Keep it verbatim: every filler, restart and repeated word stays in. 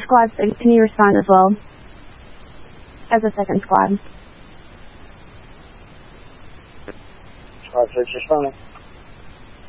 Squad six, can you respond as well? As a second squad. Squad six responding.